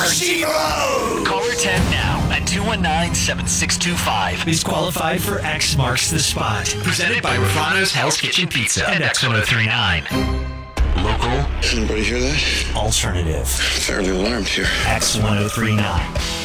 Zero! Caller 10 now at 219-7625. Is qualified for X Marks the Spot. Presented by Rafano's Hell's Kitchen Pizza and X1039. Local. Anybody hear that? Alternative. Fairly alarmed here. X1039.